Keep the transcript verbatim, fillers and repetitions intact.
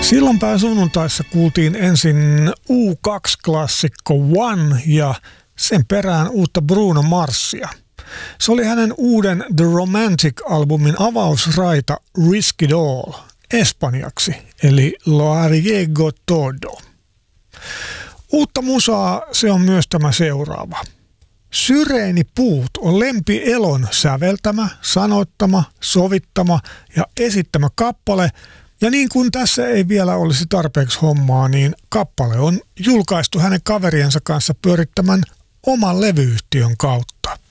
Silloinpäin sunnuntaissa kuultiin ensin U kaksi-klassikko One ja sen perään uutta Bruno Marsia. Se oli hänen uuden The Romantic-albumin avausraita Risk It All espanjaksi, eli Lo arriesgo todo. Uutta musaa se on myös tämä seuraava. Syreenipuut on Lempi Elon säveltämä, sanoittama, sovittama ja esittämä kappale. Ja niin kuin tässä ei vielä olisi tarpeeksi hommaa, niin kappale on julkaistu hänen kaveriensa kanssa pyörittämän oman levyyhtiön kautta.